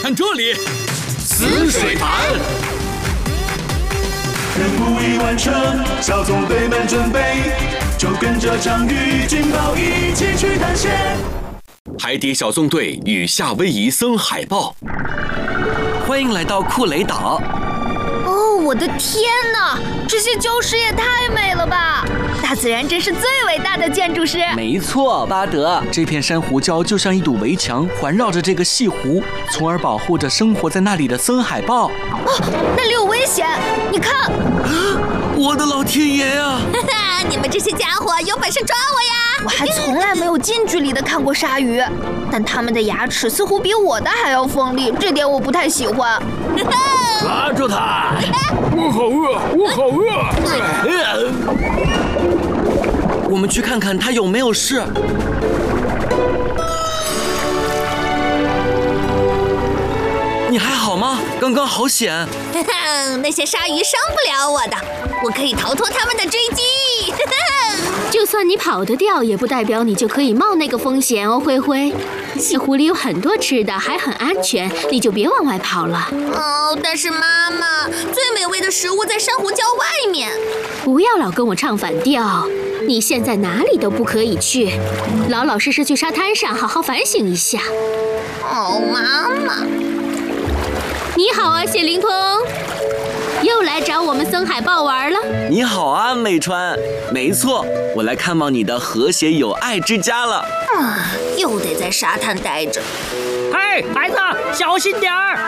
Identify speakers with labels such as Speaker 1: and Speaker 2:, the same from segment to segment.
Speaker 1: 看这里，
Speaker 2: 死水潭。
Speaker 3: 任务已完成，小纵队们准备，就跟着章鱼警报一起去探险。
Speaker 2: 海底小纵队与夏威夷森海豹。
Speaker 4: 欢迎来到库雷岛。
Speaker 5: 哦，我的天哪，这些礁石也太美了吧！大自然真是最伟大的建筑师。
Speaker 4: 没错，巴德，这片珊瑚礁就像一堵围墙，环绕着这个细湖，从而保护着生活在那里的森海豹。
Speaker 5: 哦，那里有危险！你看，
Speaker 4: 我的老天爷呀！
Speaker 6: 哈哈，你们这些家伙有本事抓我呀！
Speaker 5: 我还从来没有近距离的看过鲨鱼，但它们的牙齿似乎比我的还要锋利，这点我不太喜欢。
Speaker 1: 抓住它！我好饿，我好饿！
Speaker 4: 我们去看看它有没有事。你还好吗？刚刚好险！
Speaker 6: 那些鲨鱼伤不了我的，我可以逃脱他们的追击。
Speaker 7: 就算你跑得掉，也不代表你就可以冒那个风险哦，灰灰。西湖里有很多吃的，还很安全，你就别往外跑了。
Speaker 6: 哦，但是妈妈，最美味的食物在珊瑚礁外面。
Speaker 7: 不要老跟我唱反调，你现在哪里都不可以去，老老实实去沙滩上好好反省一下。
Speaker 6: 哦，妈妈。
Speaker 7: 你好啊，谢灵通。又来找我们森海豹玩了。
Speaker 4: 你好啊，美川。没错，我来看望你的和谐有爱之家了。
Speaker 6: 又得在沙滩待着。
Speaker 1: 嘿，孩子，小心点儿！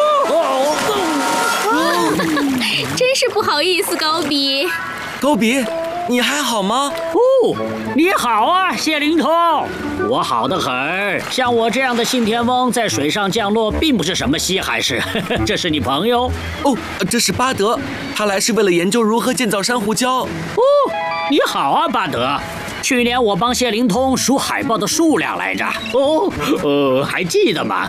Speaker 7: 真是不好意思，高比。
Speaker 4: 高比，你还好吗？
Speaker 1: 哦，你好啊，谢灵通。我好得很，像我这样的信天翁在水上降落并不是什么稀罕事。这是你朋友？
Speaker 4: 哦，这是巴德，他来是为了研究如何建造珊瑚礁。
Speaker 1: 哦，你好啊，巴德。去年我帮谢灵通数海豹的数量来着。哦，还记得吗？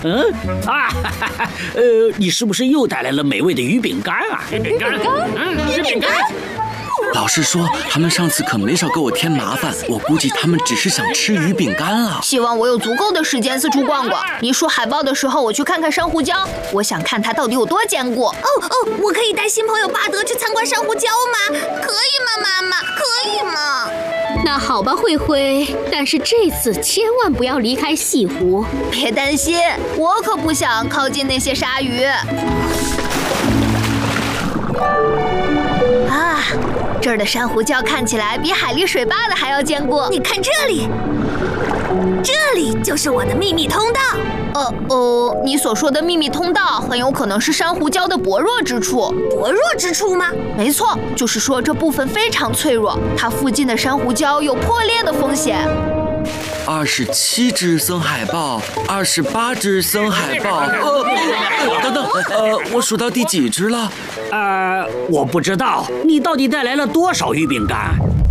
Speaker 1: 你是不是又带来了美味的鱼饼干啊？鱼饼干，鱼饼干。
Speaker 4: 老实说，他们上次可没少给我添麻烦，我估计他们只是想吃鱼饼干了。
Speaker 5: 希望我有足够的时间四处逛逛。你数海豹的时候，我去看看珊瑚礁，我想看它到底有多坚固。
Speaker 6: 我可以带新朋友巴德去参观珊瑚礁吗？可以吗，妈妈？可以吗？
Speaker 7: 那好吧，慧慧，但是这次千万不要离开西湖。
Speaker 5: 别担心，我可不想靠近那些鲨鱼。啊，这儿的珊瑚礁看起来比海里水坝的还要坚固。
Speaker 6: 你看这里，这里就是我的秘密通道。
Speaker 5: 你所说的秘密通道很有可能是珊瑚礁的薄弱之处。
Speaker 6: 薄弱之处吗？
Speaker 5: 没错，就是说这部分非常脆弱，它附近的珊瑚礁有破裂的风险。
Speaker 4: 27只森海豹，28只森海豹。等等，我数到第几只了？
Speaker 1: 我不知道。你到底带来了多少鱼饼干？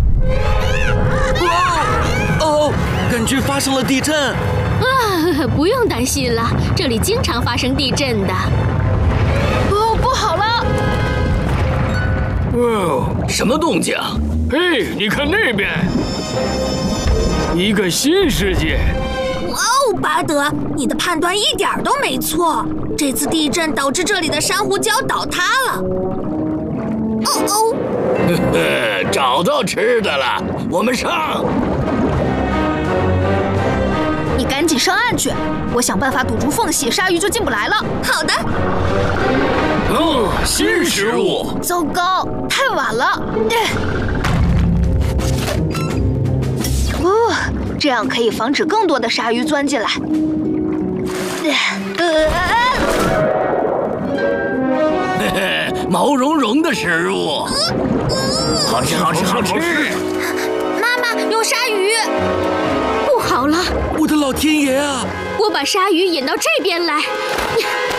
Speaker 4: 感觉发生了地震。
Speaker 7: 不用担心了，这里经常发生地震的。
Speaker 5: 不好了！
Speaker 2: 什么动静？
Speaker 1: 嘿，你看那边，一个新世界。
Speaker 6: 哇哦，巴德，你的判断一点都没错。这次地震导致这里的珊瑚礁倒塌了。
Speaker 2: 找到吃的了，我们上。
Speaker 5: 你赶紧上岸去，我想办法堵住缝隙，鲨鱼就进不来了。
Speaker 6: 好的。
Speaker 2: 新食物。
Speaker 5: 糟糕，太晚了。这样可以防止更多的鲨鱼钻进来。
Speaker 2: 毛茸茸的食物，好吃好吃好吃！
Speaker 6: 妈妈，有鲨鱼！
Speaker 7: 不好了，
Speaker 4: 我的老天爷啊！
Speaker 7: 我把鲨鱼引到这边来。